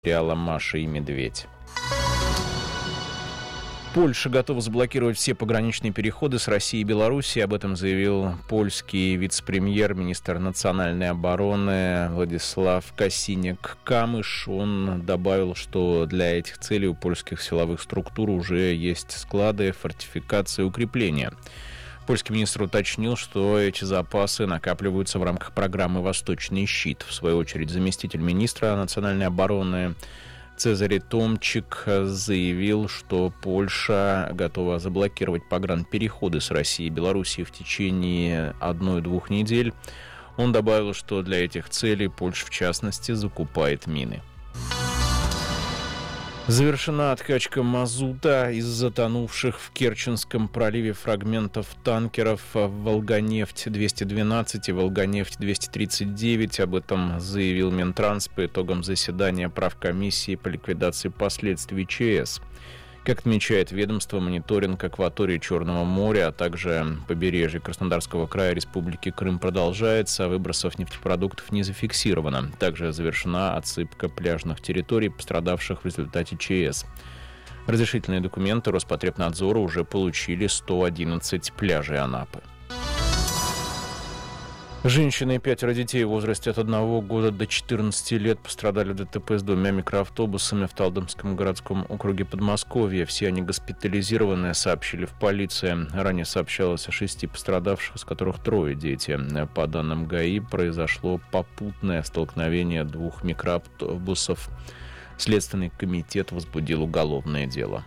сериала «Маша и медведь». Польша готова заблокировать все пограничные переходы с Россией и Белоруссией. Об этом заявил польский вице-премьер, министр национальной обороны Владислав Косиняк-Камыш. Он добавил, что для этих целей у польских силовых структур уже есть склады, фортификации, укрепления. Польский министр уточнил, что эти запасы накапливаются в рамках программы «Восточный щит». В свою очередь, заместитель министра национальной обороны Цезарь Томчик заявил, что Польша готова заблокировать погранпереходы с Россией и Белоруссией в течение 1-2 недель. Он добавил, что для этих целей Польша, в частности, закупает мины. Завершена откачка мазута из затонувших в Керченском проливе фрагментов танкеров «Волганефть-212» и «Волганефть-239». Об этом заявил Минтранс по итогам заседания правкомиссии по ликвидации последствий ЧС. Как отмечает ведомство, мониторинг акватории Черного моря, а также побережья Краснодарского края Республики Крым продолжается, а выбросов нефтепродуктов не зафиксировано. Также завершена отсыпка пляжных территорий, пострадавших в результате ЧС. Разрешительные документы Роспотребнадзора уже получили 111 пляжей Анапы. Женщины и 5 детей в возрасте от 1 года до 14 лет пострадали в ДТП с 2 микроавтобусами в Талдомском городском округе Подмосковья. Все они госпитализированы, сообщили в полиции. Ранее сообщалось о 6 пострадавших, из которых 3 дети. По данным ГАИ, произошло попутное столкновение 2 микроавтобусов. Следственный комитет возбудил уголовное дело.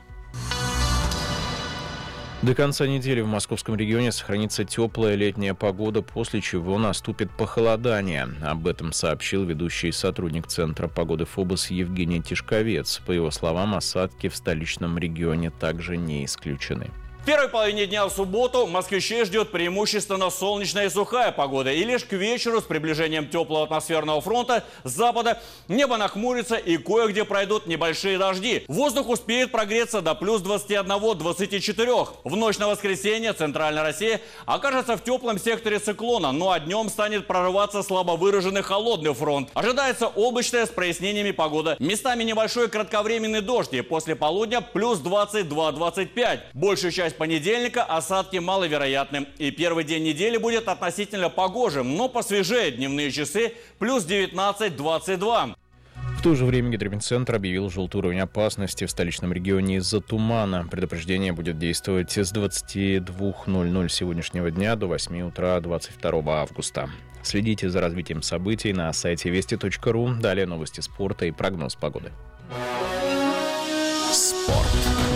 До конца недели в московском регионе сохранится теплая летняя погода, после чего наступит похолодание. Об этом сообщил ведущий сотрудник Центра погоды ФОБОС Евгений Тишковец. По его словам, осадки в столичном регионе также не исключены. В первой половине дня в субботу москвичей ждет преимущественно солнечная и сухая погода. И лишь к вечеру с приближением теплого атмосферного фронта с запада небо нахмурится и кое-где пройдут небольшие дожди. Воздух успеет прогреться до плюс 21-24. В ночь на воскресенье центральная Россия окажется в теплом секторе циклона, ну а днем станет прорываться слабо выраженный холодный фронт. Ожидается облачная с прояснениями погода. Местами небольшой кратковременный дождь и после полудня плюс 22-25. Большую часть понедельника осадки маловероятны. И первый день недели будет относительно погожим, но посвежее дневные часы плюс 19-22. В то же время Гидрометцентр объявил желтый уровень опасности в столичном регионе из-за тумана. Предупреждение будет действовать с 22:00 сегодняшнего дня до 8 утра 22 августа. Следите за развитием событий на сайте вести.ру. Далее новости спорта и прогноз погоды. Спорт.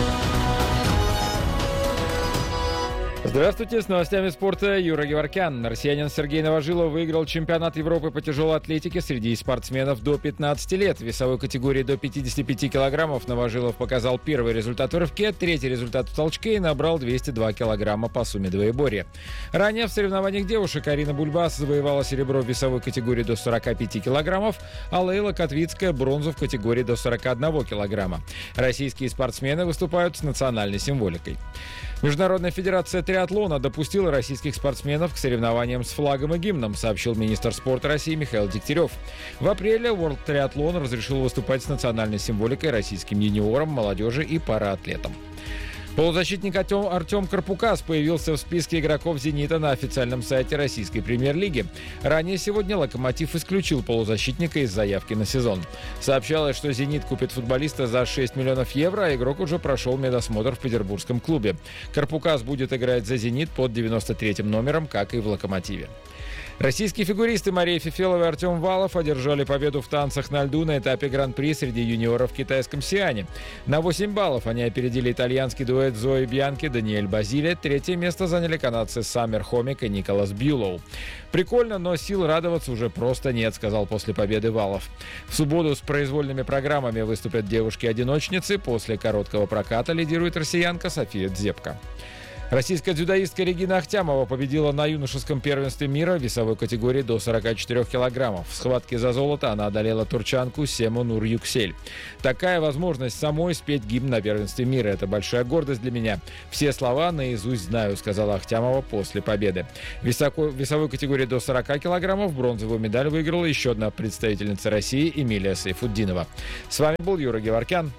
Здравствуйте, с новостями спорта Юра Геворкян. Россиянин Сергей Новожилов выиграл чемпионат Европы по тяжелой атлетике среди спортсменов до 15 лет. В весовой категории до 55 килограммов Новожилов показал первый результат в рывке, третий результат в толчке и набрал 202 килограмма по сумме двоеборья. Ранее в соревнованиях девушек Арина Бульбас завоевала серебро в весовой категории до 45 килограммов, а Лейла Котвицкая бронзу в категории до 41 килограмма. Российские спортсмены выступают с национальной символикой. Международная федерация триатлона допустила российских спортсменов к соревнованиям с флагом и гимном, сообщил министр спорта России Михаил Дегтярев. В апреле World Triathlon разрешил выступать с национальной символикой российским юниорам, молодежи и параатлетам. Полузащитник Артем Карпукас появился в списке игроков «Зенита» на официальном сайте российской премьер-лиги. Ранее сегодня «Локомотив» исключил полузащитника из заявки на сезон. Сообщалось, что «Зенит» купит футболиста за 6 миллионов евро, а игрок уже прошел медосмотр в петербургском клубе. Карпукас будет играть за «Зенит» под 93-м номером, как и в «Локомотиве». Российские фигуристы Мария Фефелова и Артем Валов одержали победу в танцах на льду на этапе Гран-при среди юниоров в китайском Сиане. На 8 баллов они опередили итальянский дуэт Зои Бьянки, Даниэль Базиле. Третье место заняли канадцы Саммер Хомик и Николас Бьюлоу. «Прикольно, но сил радоваться уже просто нет», — сказал после победы Валов. В субботу с произвольными программами выступят девушки-одиночницы. После короткого проката лидирует россиянка София Дзепко. Российская дзюдоистка Регина Ахтямова победила на юношеском первенстве мира в весовой категории до 44 килограммов. В схватке за золото она одолела турчанку Сему Нур-Юксель. Такая возможность самой спеть гимн на первенстве мира. Это большая гордость для меня. Все слова наизусть знаю, сказала Ахтямова после победы. В весовой категории до 40 килограммов бронзовую медаль выиграла еще одна представительница России Эмилия Сайфутдинова. С вами был Юра Геворкян.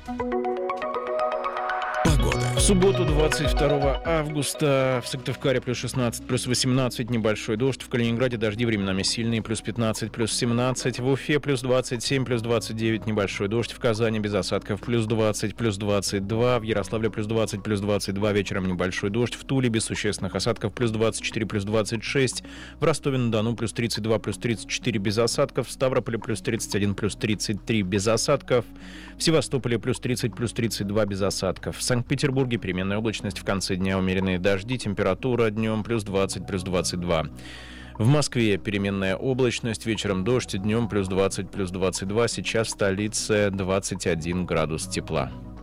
В субботу, 22 августа, в Сыктывкаре плюс 16, плюс 18, небольшой дождь. В Калининграде дожди временами сильные, плюс 15, плюс 17. В Уфе плюс 27, плюс 29, небольшой дождь. В Казани без осадков плюс 20, плюс 22. В Ярославле плюс 20, плюс 22, вечером небольшой дождь. В Туле без существенных осадков плюс 24, плюс 26. В Ростове-на-Дону плюс 32, плюс 34 без осадков. В Ставрополе плюс 31, плюс 33 без осадков. В Севастополе плюс 30, плюс 32 без осадков. В Санкт-Петербурге переменная облачность, в конце дня умеренные дожди, температура днем плюс 20, плюс 22. В Москве переменная облачность, вечером дождь, днем плюс 20, плюс 22. Сейчас в столице 21 градус тепла.